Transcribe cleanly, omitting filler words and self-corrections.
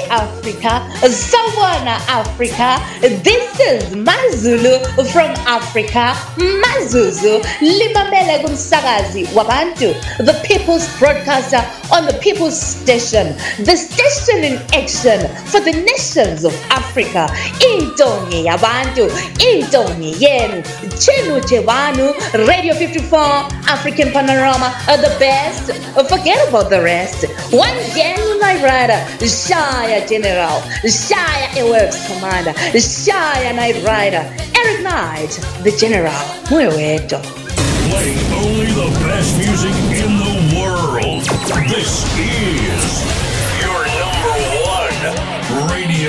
Africa, Sawana Africa. This is Mazulu from Africa, Mazuzu, Limamele Gumsagazi, Wabantu, the People's Broadcaster on the People's Station, the station in action for the nations of Africa. Intongi Yabantu, Intongi Yenu, Chenu Chewanu, Radio 54, African Panorama, the best. Forget about the rest. One Gen Night Rider, Shaya General, Shaya Airworks Commander, Shaya Night Rider, Eric Knight, the General. Mueweto. Playing only the best music in the world. This is your number one